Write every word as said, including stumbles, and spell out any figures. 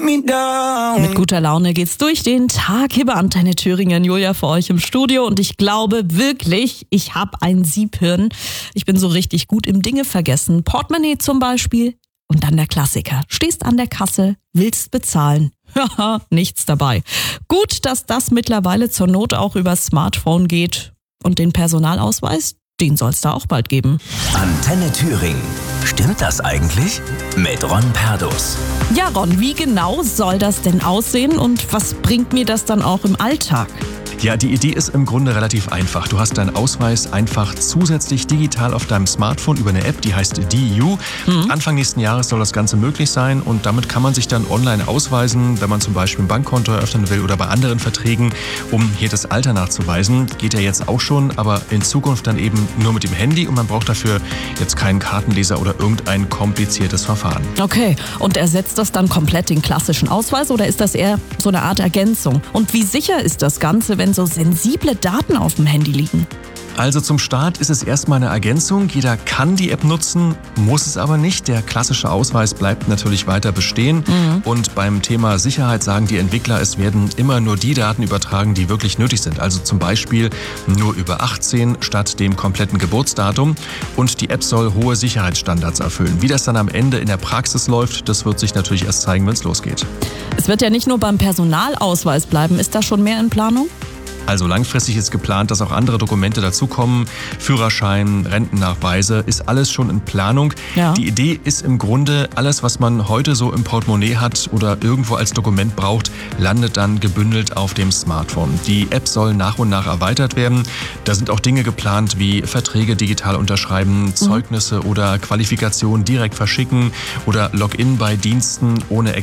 me down. Mit guter Laune geht's durch den Tag. Hier bei Antenne Thüringen, Julia für euch im Studio. Und ich glaube wirklich, ich habe ein Siebhirn. Ich bin so richtig gut im Dinge vergessen. Portemonnaie zum Beispiel. Und dann der Klassiker. Stehst an der Kasse, willst bezahlen. Haha, nichts dabei. Gut, dass das mittlerweile zur Not auch übers Smartphone geht. Und den Personalausweis, den soll es da auch bald geben. Antenne Thüringen. Stimmt das eigentlich? Mit Ron Perdus. Ja, Ron, wie genau soll das denn aussehen und was bringt mir das dann auch im Alltag? Ja, die Idee ist im Grunde relativ einfach. Du hast deinen Ausweis einfach zusätzlich digital auf deinem Smartphone über eine App, die heißt D U. Mhm. Anfang nächsten Jahres soll das Ganze möglich sein und damit kann man sich dann online ausweisen, wenn man zum Beispiel ein Bankkonto eröffnen will oder bei anderen Verträgen, um hier das Alter nachzuweisen. Geht ja jetzt auch schon, aber in Zukunft dann eben nur mit dem Handy und man braucht dafür jetzt keinen Kartenleser oder irgendein kompliziertes Verfahren. Okay, und ersetzt das dann komplett den klassischen Ausweis oder ist das eher so eine Art Ergänzung? Und wie sicher ist das Ganze, wenn so sensible Daten auf dem Handy liegen? Also zum Start ist es erstmal eine Ergänzung. Jeder kann die App nutzen, muss es aber nicht. Der klassische Ausweis bleibt natürlich weiter bestehen. Mhm. Und beim Thema Sicherheit sagen die Entwickler, es werden immer nur die Daten übertragen, die wirklich nötig sind. Also zum Beispiel nur über achtzehn statt dem kompletten Geburtsdatum. Und die App soll hohe Sicherheitsstandards erfüllen. Wie das dann am Ende in der Praxis läuft, das wird sich natürlich erst zeigen, wenn es losgeht. Es wird ja nicht nur beim Personalausweis bleiben. Ist da schon mehr in Planung? Also langfristig ist geplant, dass auch andere Dokumente dazukommen. Führerschein, Rentennachweise, ist alles schon in Planung. Ja. Die Idee ist im Grunde, alles, was man heute so im Portemonnaie hat oder irgendwo als Dokument braucht, landet dann gebündelt auf dem Smartphone. Die App soll nach und nach erweitert werden. Da sind auch Dinge geplant wie Verträge digital unterschreiben, mhm. Zeugnisse oder Qualifikationen direkt verschicken oder Login bei Diensten ohne